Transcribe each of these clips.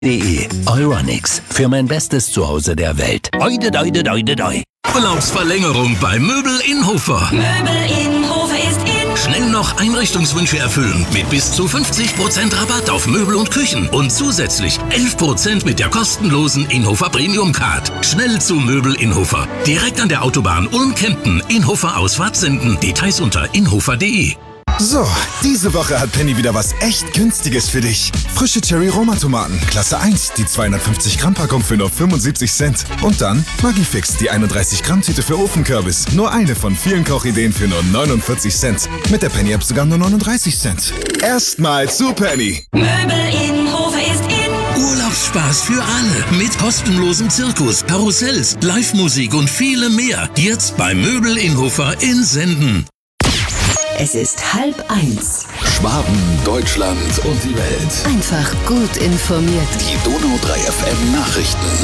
Euronics. Für mein bestes Zuhause der Welt. Doi. Urlaubsverlängerung bei Möbel Innhofer. Möbel Innhofer ist in. Schnell noch Einrichtungswünsche erfüllen mit bis zu 50% Rabatt auf Möbel und Küchen und zusätzlich 11% mit der kostenlosen Innhofer Premium Card. Schnell zu Möbel Innhofer. Direkt an der Autobahn Ulm-Kempten. Innhofer Ausfahrt Senden. Details unter innhofer.de. So, diese Woche hat Penny wieder was echt Günstiges für dich. Frische Cherry-Roma-Tomaten, Klasse 1, die 250-Gramm-Packung für nur 75 Cent. Und dann Maggi-Fix, die 31-Gramm-Tüte für Ofenkürbis. Nur eine von vielen Kochideen für nur 49 Cent. Mit der Penny-App sogar nur 39 Cent. Erstmal zu Penny. Möbel Innhofer ist in. Urlaubsspaß für alle mit kostenlosem Zirkus, Karussells, Live-Musik und vielem mehr. Jetzt bei Möbel Innhofer in Senden. Es ist 12:30. Schwaben, Deutschland und die Welt. Einfach gut informiert. Die Donau 3 FM Nachrichten.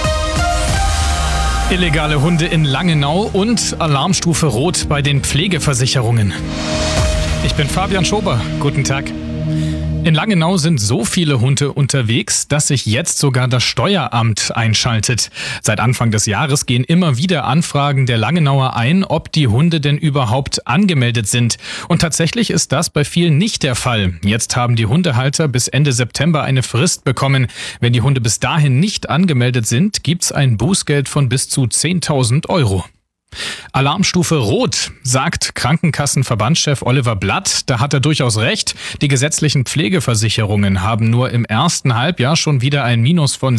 Illegale Hunde in Langenau und Alarmstufe Rot bei den Pflegeversicherungen. Ich bin Fabian Schober. Guten Tag. In Langenau sind so viele Hunde unterwegs, dass sich jetzt sogar das Steueramt einschaltet. Seit Anfang des Jahres gehen immer wieder Anfragen der Langenauer ein, ob die Hunde denn überhaupt angemeldet sind. Und tatsächlich ist das bei vielen nicht der Fall. Jetzt haben die Hundehalter bis Ende September eine Frist bekommen. Wenn die Hunde bis dahin nicht angemeldet sind, gibt's ein Bußgeld von bis zu 10.000 €. Alarmstufe Rot, sagt Krankenkassenverbandschef Oliver Blatt. Da hat er durchaus recht. Die gesetzlichen Pflegeversicherungen haben nur im ersten Halbjahr schon wieder ein Minus von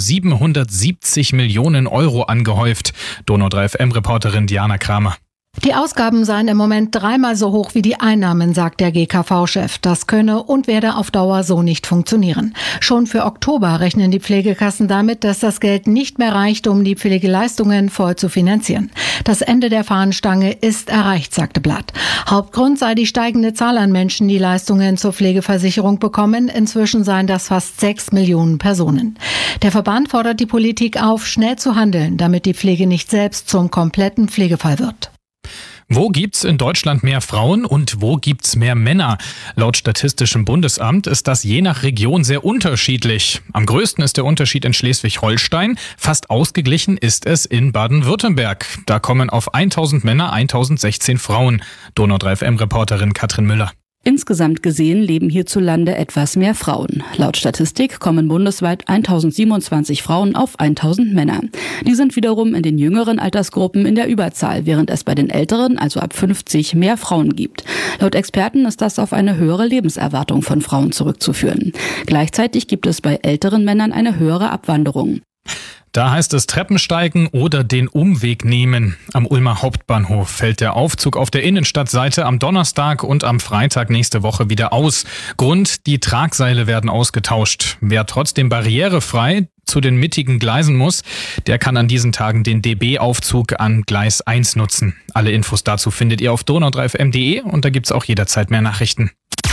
770 Millionen € angehäuft. Donau 3 FM-Reporterin Diana Kramer. Die Ausgaben seien im Moment 3-mal so hoch wie die Einnahmen, sagt der GKV-Chef. Das könne und werde auf Dauer so nicht funktionieren. Schon für Oktober rechnen die Pflegekassen damit, dass das Geld nicht mehr reicht, um die Pflegeleistungen voll zu finanzieren. Das Ende der Fahnenstange ist erreicht, sagte Blatt. Hauptgrund sei die steigende Zahl an Menschen, die Leistungen zur Pflegeversicherung bekommen. Inzwischen seien das fast 6 Millionen Personen. Der Verband fordert die Politik auf, schnell zu handeln, damit die Pflege nicht selbst zum kompletten Pflegefall wird. Wo gibt's in Deutschland mehr Frauen und wo gibt's mehr Männer? Laut Statistischem Bundesamt ist das je nach Region sehr unterschiedlich. Am größten ist der Unterschied in Schleswig-Holstein. Fast ausgeglichen ist es in Baden-Württemberg. Da kommen auf 1000 Männer 1016 Frauen. Donau 3 FM-Reporterin Katrin Müller. Insgesamt gesehen leben hierzulande etwas mehr Frauen. Laut Statistik kommen bundesweit 1027 Frauen auf 1000 Männer. Die sind wiederum in den jüngeren Altersgruppen in der Überzahl, während es bei den älteren, also ab 50, mehr Frauen gibt. Laut Experten ist das auf eine höhere Lebenserwartung von Frauen zurückzuführen. Gleichzeitig gibt es bei älteren Männern eine höhere Abwanderung. Da heißt es Treppensteigen oder den Umweg nehmen. Am Ulmer Hauptbahnhof fällt der Aufzug auf der Innenstadtseite am Donnerstag und am Freitag nächste Woche wieder aus. Grund, die Tragseile werden ausgetauscht. Wer trotzdem barrierefrei zu den mittigen Gleisen muss, der kann an diesen Tagen den DB-Aufzug an Gleis 1 nutzen. Alle Infos dazu findet ihr auf donau3fm.de und da gibt's auch jederzeit mehr Nachrichten.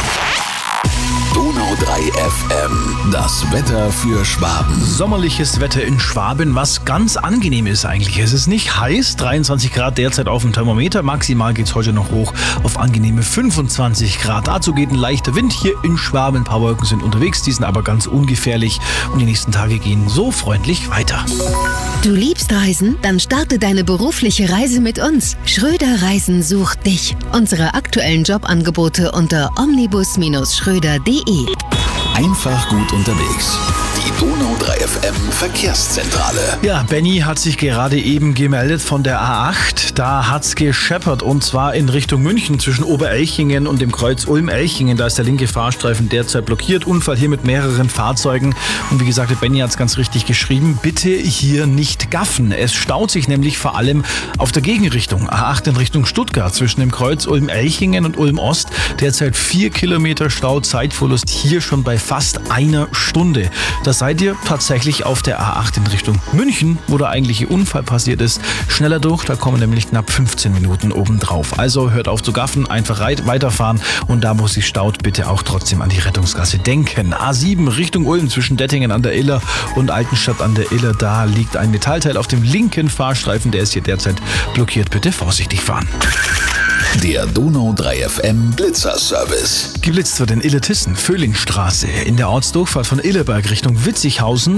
Donau 3 FM, das Wetter für Schwaben. Sommerliches Wetter in Schwaben, was ganz angenehm ist eigentlich. Es ist nicht heiß, 23 Grad derzeit auf dem Thermometer. Maximal geht es heute noch hoch auf angenehme 25 Grad. Dazu geht ein leichter Wind hier in Schwaben. Ein paar Wolken sind unterwegs, die sind aber ganz ungefährlich. Und die nächsten Tage gehen so freundlich weiter. Du liebst Reisen? Dann starte deine berufliche Reise mit uns. Schröder Reisen sucht dich. Unsere aktuellen Jobangebote unter omnibus-schröder.de. Einfach gut unterwegs. Die Donau 3 FM Verkehrszentrale. Ja, Benny hat sich gerade eben gemeldet von der A8. Da hat's gescheppert und zwar in Richtung München zwischen Oberelchingen und dem Kreuz Ulm-Elchingen. Da ist der linke Fahrstreifen derzeit blockiert. Unfall hier mit mehreren Fahrzeugen. Und wie gesagt, der Benny hat's ganz richtig geschrieben. Bitte hier nicht gaffen. Es staut sich nämlich vor allem auf der Gegenrichtung. A8 in Richtung Stuttgart zwischen dem Kreuz Ulm-Elchingen und Ulm-Ost. Derzeit 4 Kilometer Stau. Zeitverlust hier schon bei fast einer Stunde. Da seid ihr tatsächlich auf der A8 in Richtung München, wo der eigentliche Unfall passiert ist. Schneller durch, da kommen nämlich knapp 15 Minuten obendrauf. Also hört auf zu gaffen, einfach weiterfahren und da, wo es sich staut, bitte auch trotzdem an die Rettungsgasse denken. A7 Richtung Ulm zwischen Dettingen an der Iller und Altenstadt an der Iller, da liegt ein Metallteil auf dem linken Fahrstreifen, der ist hier derzeit blockiert. Bitte vorsichtig fahren. Der Donau 3 FM Blitzerservice. Geblitzt wird in Illertissen, Vöhlingstraße. In der Ortsdurchfahrt von Illerberg Richtung Witzighausen